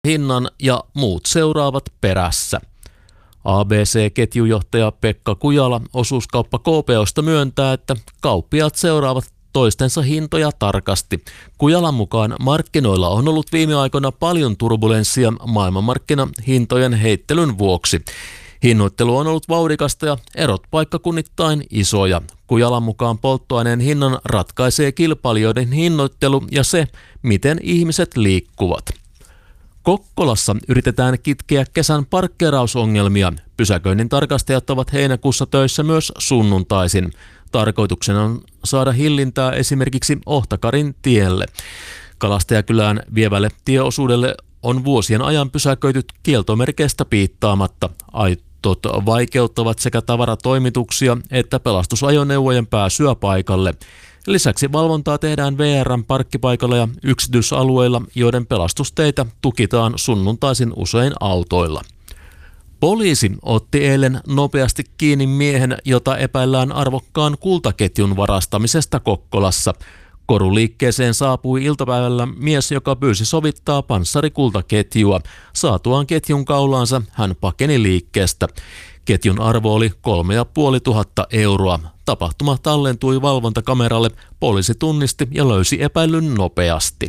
hinnan ja muut seuraavat perässä. ABC-ketjujohtaja Pekka Kujala osuuskauppa KPOsta myöntää, että kauppiaat seuraavat toistensa hintoja tarkasti. Kujalan mukaan markkinoilla on ollut viime aikoina paljon turbulenssia maailmanmarkkinahintojen heittelyn vuoksi. Hinnoittelu on ollut vauhdikasta ja erot paikkakunnittain isoja. Kujalan mukaan polttoaineen hinnan ratkaisee kilpailijoiden hinnoittelu ja se, miten ihmiset liikkuvat. Kokkolassa yritetään kitkeä kesän parkkeerausongelmia. Pysäköinnin tarkastajat ovat heinäkuussa töissä myös sunnuntaisin. Tarkoituksena on saada hillintää esimerkiksi Ohtakarin tielle. Kalastajakylään vievälle tieosuudelle on vuosien ajan pysäköityt kieltomerkeistä piittaamatta. Aitot vaikeuttavat sekä tavaratoimituksia että pelastusajoneuvojen pääsyä paikalle. Lisäksi valvontaa tehdään VR:n parkkipaikalla ja yksityisalueilla, joiden pelastusteitä tukitaan sunnuntaisin usein autoilla. Poliisi otti eilen nopeasti kiinni miehen, jota epäillään arvokkaan kultaketjun varastamisesta Kokkolassa. Koruliikkeeseen saapui iltapäivällä mies, joka pyysi sovittaa panssarikultaketjua. Saatuaan ketjun kaulaansa hän pakeni liikkeestä. Ketjun arvo oli 3,500 euroa. Tapahtuma tallentui valvontakameralle. Poliisi tunnisti ja löysi epäillyn nopeasti.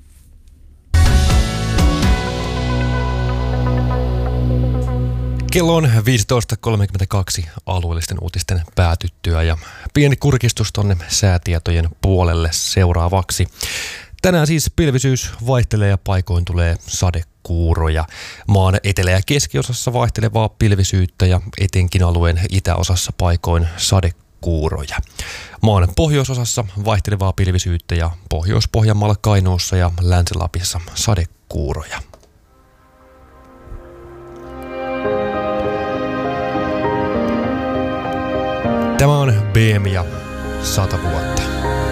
Kello on 15.32 alueellisten uutisten päätyttyä ja pieni kurkistus tonne säätietojen puolelle seuraavaksi. Tänään siis pilvisyys vaihtelee ja paikoin tulee sadekuuroja. Maan etelä- ja keskiosassa vaihtelevaa pilvisyyttä ja etenkin alueen itäosassa paikoin sadekuuroja. Maan pohjoisosassa vaihtelevaa pilvisyyttä ja Pohjois-Pohjanmaalla, Kainuussa ja Länsi-Lapissa sadekuuroja. Tämä on BM ja 100 vuotta.